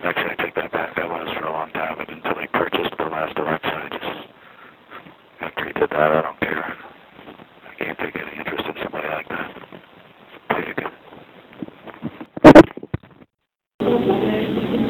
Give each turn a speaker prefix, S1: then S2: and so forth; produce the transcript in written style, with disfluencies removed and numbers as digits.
S1: Actually, I take that back. I was for a long time, but until he purchased the last Alexa, I just, after he did that, I don't